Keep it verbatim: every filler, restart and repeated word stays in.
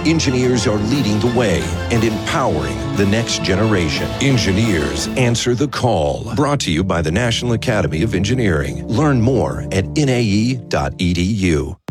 Engineers are leading the way and empowering the next generation. Engineers answer the call. Brought to you by the National Academy of Engineering. Learn more at N A E dot E D U.